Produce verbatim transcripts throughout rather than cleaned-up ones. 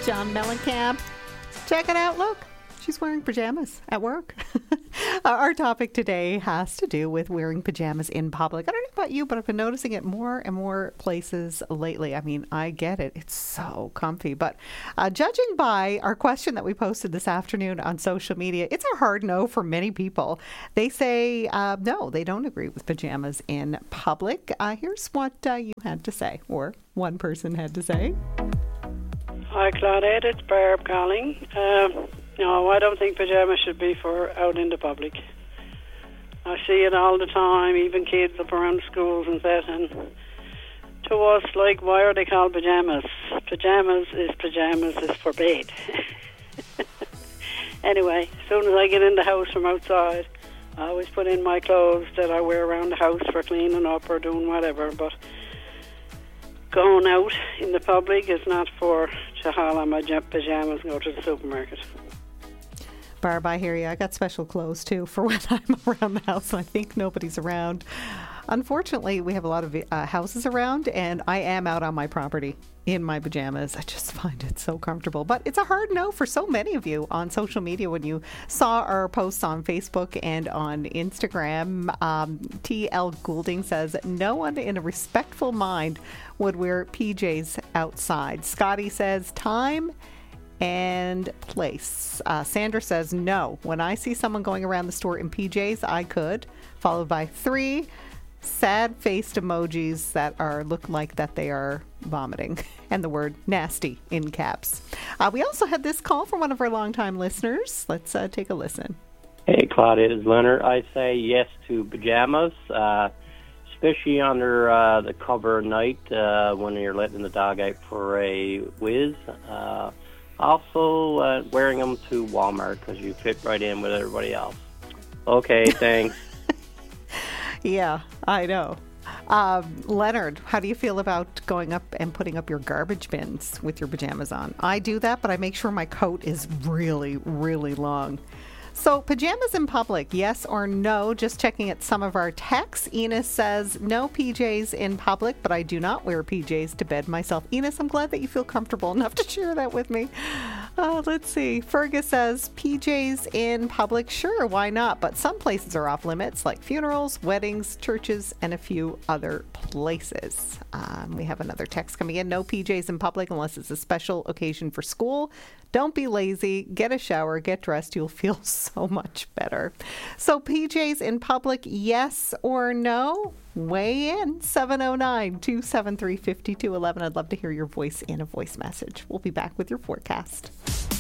John Mellencamp. Check it out. Look, she's wearing pajamas at work. Our topic today has to do with wearing pajamas in public. I don't know about you, but I've been noticing it more and more places lately. I mean, I get it. It's so comfy. But uh, judging by our question that we posted this afternoon on social media, it's a hard no for many people. They say uh, no, they don't agree with pajamas in public. Uh, here's what uh, you had to say, or one person had to say. Hi, Claudette. It's Barb calling. Uh, no, I don't think pajamas should be for out in the public. I see it all the time, even kids up around schools and that. And to us, like, why are they called pajamas? Pajamas is pajamas is for bed. Anyway, as soon as I get in the house from outside, I always put in my clothes that I wear around the house for cleaning up or doing whatever. But going out in the public is not for to haul on my pajamas and go to the supermarket. Barb, I hear you. I got special clothes, too, for when I'm around the house and I think nobody's around. Unfortunately, we have a lot of uh, houses around, and I am out on my property in my pajamas. I just find it so comfortable. But it's a hard no for so many of you on social media. When you saw our posts on Facebook and on Instagram, um, T L Goulding says, no one in a respectful mind would wear P Js outside. Scotty says, time and place. Uh, Sandra says, no. When I see someone going around the store in P Js, I could. Followed by three sad-faced emojis that are look like that they are vomiting. And the word nasty in caps. Uh, we also had this call from one of our longtime listeners. Let's uh, take a listen. Hey, Claudia, it's Leonard. I say yes to pajamas, uh, especially under uh, the cover of night uh, when you're letting the dog out for a whiz. Uh, Also, uh, wearing them to Walmart because you fit right in with everybody else. Okay, thanks. Yeah, I know. Um, Leonard, how do you feel about going up and putting up your garbage bins with your pajamas on? I do that, but I make sure my coat is really, really long. So pajamas in public, yes or no? Just checking at some of our texts. Enos says, no P Js in public, but I do not wear P Js to bed myself. Enos, I'm glad that you feel comfortable enough to share that with me. Uh, let's see. Fergus says, P Js in public, sure, why not? But some places are off limits, like funerals, weddings, churches, and a few other places. Um, we have another text coming in. No P Js in public unless it's a special occasion for school. Don't be lazy. Get a shower. Get dressed. You'll feel so much better. So P Js in public, yes or no? Weigh in. seven oh nine, two seven three, five two one one. I'd love to hear your voice in a voice message. We'll be back with your forecast.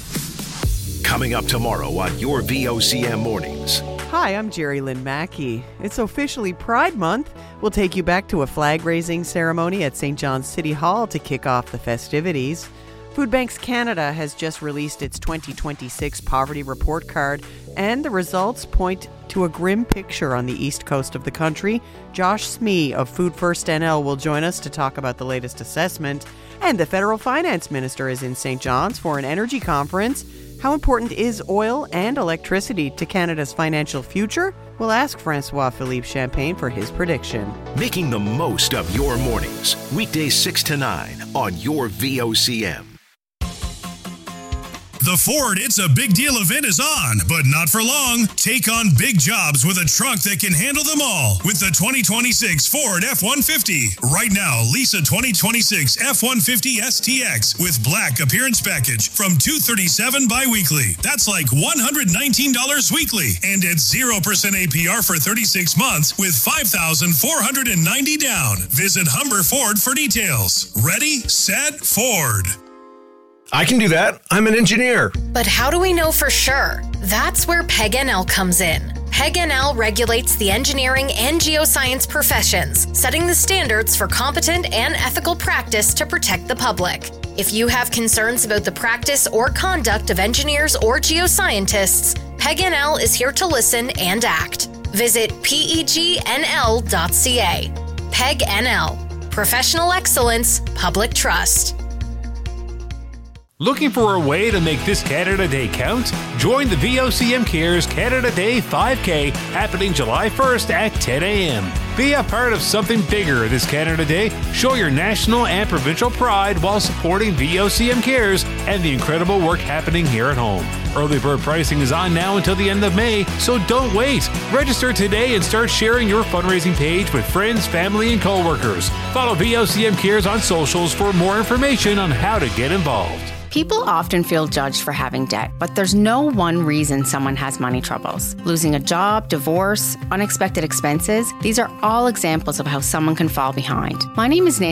Coming up tomorrow on your V O C M Mornings. Hi, I'm Jerry Lynn Mackey. It's officially Pride Month. We'll take you back to a flag-raising ceremony at Saint John's City Hall to kick off the festivities. Food Banks Canada has just released its twenty twenty-six Poverty Report Card, and the results point to a grim picture on the east coast of the country. Josh Smee of Food First N L will join us to talk about the latest assessment. And the federal finance minister is in Saint John's for an energy conference. How important is oil and electricity to Canada's financial future? We'll ask Francois-Philippe Champagne for his prediction. Making the most of your mornings. Weekdays six to nine on your V O C M. The Ford It's a Big Deal event is on, but not for long. Take on big jobs with a truck that can handle them all with the twenty twenty-six Ford F one fifty. Right now, lease a twenty twenty-six F one fifty S T X with black appearance package from two hundred thirty-seven dollars biweekly. That's like one hundred nineteen dollars weekly. And it's zero percent A P R for thirty-six months with five thousand four hundred ninety dollars down. Visit Humber Ford for details. Ready, set, Ford. I can do that. I'm an engineer. But how do we know for sure? That's where P E G N L comes in. P E G N L regulates the engineering and geoscience professions, setting the standards for competent and ethical practice to protect the public. If you have concerns about the practice or conduct of engineers or geoscientists, P E G N L is here to listen and act. Visit P E G N L dot C A. P E G N L. Professional excellence, public trust. Looking for a way to make this Canada Day count? Join the V O C M Cares Canada Day five K happening July first at ten a.m. Be a part of something bigger this Canada Day. Show your national and provincial pride while supporting V O C M Cares and the incredible work happening here at home. Early bird pricing is on now until the end of May, so don't wait. Register today and start sharing your fundraising page with friends, family, and coworkers. Follow V O C M Cares on socials for more information on how to get involved. People often feel judged for having debt, but there's no one reason someone has money troubles. Losing a job, divorce, unexpected expenses, these are all examples of how someone can fall behind. My name is Nancy